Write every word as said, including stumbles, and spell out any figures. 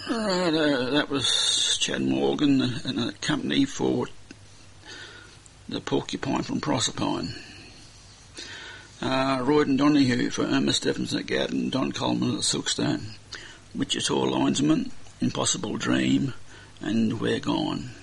Right, uh, that was Chad Morgan and a company for The Porcupine from Proserpine. Uh, Royden Donahue for Irma Stephenson at Gowden, Don Coleman at Silkstone, Wichita Linesman, Impossible Dream, and We're Gone.